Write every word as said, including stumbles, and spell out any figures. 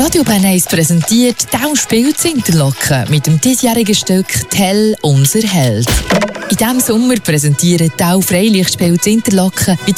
Radio Bern eins präsentiert «Tau spielt in Interlaken» mit dem diesjährigen Stück «Tell unser Held». In diesem Sommer präsentieren «Tau Freilichtspiel in Interlaken» mit